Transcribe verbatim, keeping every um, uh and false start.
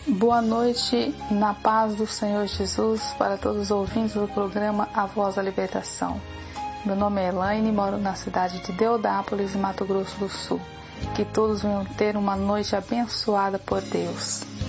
Boa noite, na paz do Senhor Jesus, para todos os ouvintes do programa A Voz da Libertação. Meu nome é Elaine, moro na cidade de Deodápolis, Mato Grosso do Sul. Que todos venham ter uma noite abençoada por Deus.